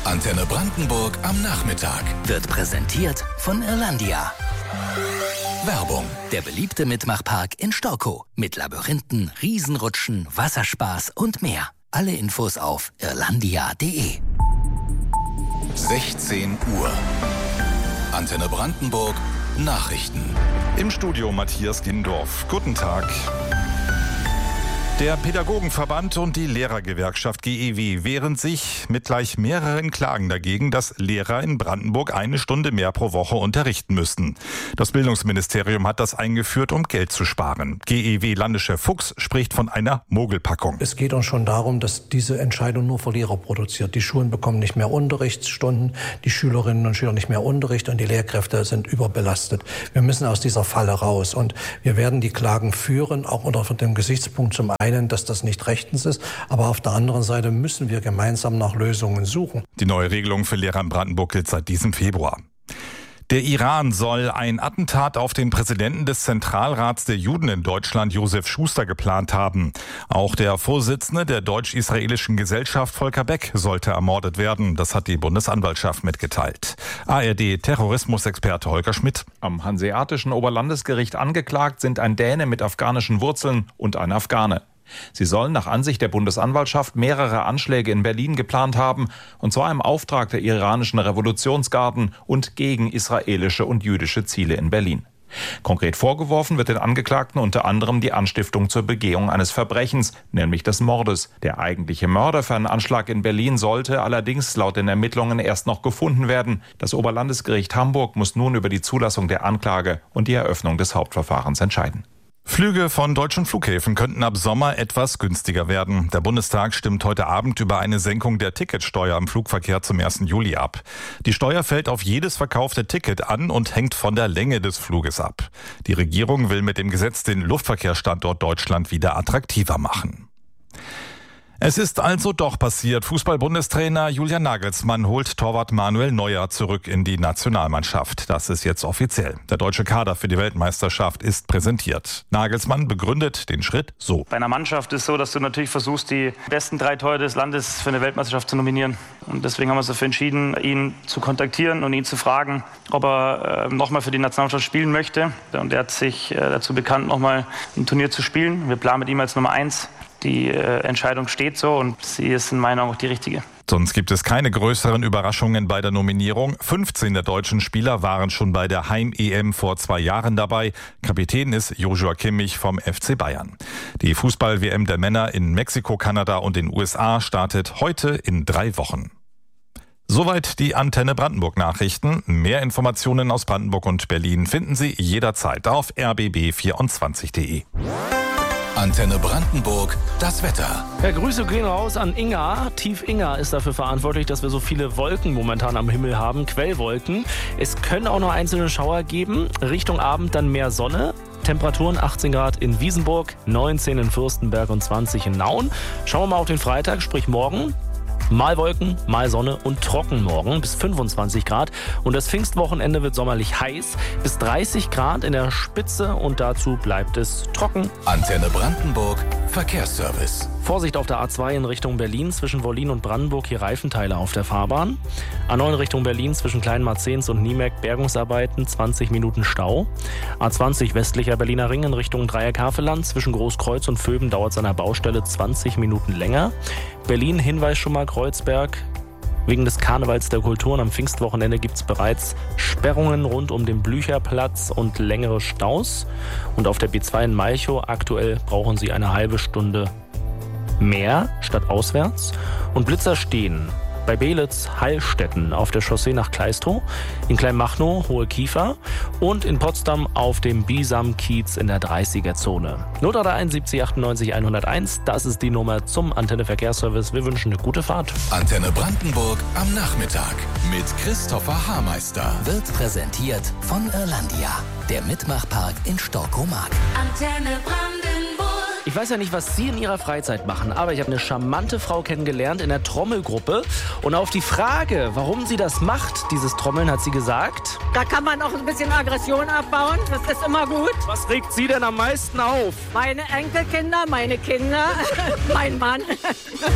Antenne Brandenburg am Nachmittag wird präsentiert von Irlandia. Werbung. Der beliebte Mitmachpark in Storkow mit Labyrinthen, Riesenrutschen, Wasserspaß und mehr. Alle Infos auf irlandia.de. 16 Uhr. Antenne Brandenburg. Nachrichten. Im Studio Matthias Gindorf. Guten Tag. Der Pädagogenverband und die Lehrergewerkschaft GEW wehren sich mit gleich mehreren Klagen dagegen, dass Lehrer in Brandenburg 1 Stunde mehr pro Woche unterrichten müssten. Das Bildungsministerium hat das eingeführt, um Geld zu sparen. GEW-Landeschef Fuchs spricht von einer Mogelpackung. Es geht uns schon darum, dass diese Entscheidung nur Verlierer produziert. Die Schulen bekommen nicht mehr Unterrichtsstunden, die Schülerinnen und Schüler nicht mehr Unterricht und die Lehrkräfte sind überbelastet. Wir müssen aus dieser Falle raus und wir werden die Klagen führen, auch unter dem Gesichtspunkt zum einen, dass das nicht rechtens ist, aber auf der anderen Seite müssen wir gemeinsam nach Lösungen suchen. Die neue Regelung für Lehrer in Brandenburg gilt seit diesem Februar. Der Iran soll ein Attentat auf den Präsidenten des Zentralrats der Juden in Deutschland, Josef Schuster, geplant haben. Auch der Vorsitzende der deutsch-israelischen Gesellschaft, Volker Beck, sollte ermordet werden. Das hat die Bundesanwaltschaft mitgeteilt. ARD-Terrorismusexperte Holger Schmidt. Am Hanseatischen Oberlandesgericht angeklagt sind ein Däne mit afghanischen Wurzeln und ein Afghane. Sie sollen nach Ansicht der Bundesanwaltschaft mehrere Anschläge in Berlin geplant haben, und zwar im Auftrag der iranischen Revolutionsgarden und gegen israelische und jüdische Ziele in Berlin. Konkret vorgeworfen wird den Angeklagten unter anderem die Anstiftung zur Begehung eines Verbrechens, nämlich des Mordes. Der eigentliche Mörder für einen Anschlag in Berlin sollte allerdings laut den Ermittlungen erst noch gefunden werden. Das Oberlandesgericht Hamburg muss nun über die Zulassung der Anklage und die Eröffnung des Hauptverfahrens entscheiden. Flüge von deutschen Flughäfen könnten ab Sommer etwas günstiger werden. Der Bundestag stimmt heute Abend über eine Senkung der Ticketsteuer im Flugverkehr zum 1. Juli ab. Die Steuer fällt auf jedes verkaufte Ticket an und hängt von der Länge des Fluges ab. Die Regierung will mit dem Gesetz den Luftverkehrsstandort Deutschland wieder attraktiver machen. Es ist also doch passiert. Fußball-Bundestrainer Julian Nagelsmann holt Torwart Manuel Neuer zurück in die Nationalmannschaft. Das ist jetzt offiziell. Der deutsche Kader für die Weltmeisterschaft ist präsentiert. Nagelsmann begründet den Schritt so. Bei einer Mannschaft ist es so, dass du natürlich versuchst, die besten 3 Torhüter des Landes für eine Weltmeisterschaft zu nominieren. Und deswegen haben wir uns dafür entschieden, ihn zu kontaktieren und ihn zu fragen, ob er nochmal für die Nationalmannschaft spielen möchte. Und er hat sich dazu bekannt, nochmal ein Turnier zu spielen. Wir planen mit ihm als Nummer 1. Die Entscheidung steht so und sie ist in meiner Augen auch die richtige. Sonst gibt es keine größeren Überraschungen bei der Nominierung. 15 der deutschen Spieler waren schon bei der Heim-EM vor 2 Jahren dabei. Kapitän ist Joshua Kimmich vom FC Bayern. Die Fußball-WM der Männer in Mexiko, Kanada und den USA startet heute in 3 Wochen. Soweit die Antenne Brandenburg Nachrichten. Mehr Informationen aus Brandenburg und Berlin finden Sie jederzeit auf rbb24.de. Antenne Brandenburg, das Wetter. Ja, Grüße gehen raus an Inga. Tief Inga ist dafür verantwortlich, dass wir so viele Wolken momentan am Himmel haben, Quellwolken. Es können auch noch einzelne Schauer geben. Richtung Abend dann mehr Sonne. Temperaturen 18 Grad in Wiesenburg, 19 in Fürstenberg und 20 in Nauen. Schauen wir mal auf den Freitag, sprich morgen. Mal Wolken, mal Sonne und trocken morgen bis 25 Grad. Und das Pfingstwochenende wird sommerlich heiß, bis 30 Grad in der Spitze und dazu bleibt es trocken. Antenne Brandenburg, Verkehrsservice. Vorsicht auf der A2 in Richtung Berlin zwischen Wollin und Brandenburg, hier Reifenteile auf der Fahrbahn. A9 Richtung Berlin zwischen Kleinmarzens und Niemeck, Bergungsarbeiten, 20 Minuten Stau. A20 westlicher Berliner Ring in Richtung Dreieck-Havelland zwischen Großkreuz und Vöben dauert es an der Baustelle 20 Minuten länger. Berlin, Hinweis schon mal, Kreuzberg. Wegen des Karnevals der Kulturen am Pfingstwochenende gibt es bereits Sperrungen rund um den Blücherplatz und längere Staus. Und auf der B2 in Malchow aktuell brauchen Sie eine halbe Stunde mehr statt auswärts. Und Blitzer stehen bei Belitz, Heilstätten auf der Chaussee nach Kleistrow, in Kleinmachnow, Hohe Kiefer und in Potsdam auf dem Bisam-Kiez in der 30er-Zone. Notader 71 98 101, das ist die Nummer zum Antenne-Verkehrsservice. Wir wünschen eine gute Fahrt. Antenne Brandenburg am Nachmittag mit Christopher Haarmeister. Wird präsentiert von Irlandia, der Mitmachpark in Storkow-Mark. Antenne Brandenburg. Ich weiß ja nicht, was Sie in Ihrer Freizeit machen, aber ich habe eine charmante Frau kennengelernt in der Trommelgruppe. Und auf die Frage, warum sie das macht, dieses Trommeln, hat sie gesagt: Da kann man auch ein bisschen Aggression abbauen, das ist immer gut. Was regt Sie denn am meisten auf? Meine Enkelkinder, meine Kinder, mein Mann.